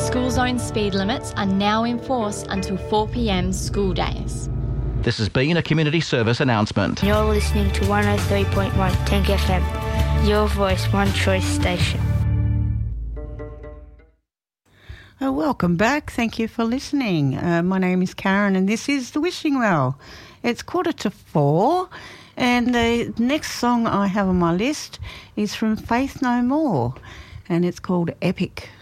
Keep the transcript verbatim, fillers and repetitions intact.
School zone speed limits are now in force until four p.m. school days. This has been a community service announcement. You're listening to one oh three point one Tank F M, your voice, one choice station. Uh, welcome back. Thank you for listening. Uh, my name is Karen and this is The Wishing Well. It's quarter to four and the next song I have on my list is from Faith No More and it's called Epic.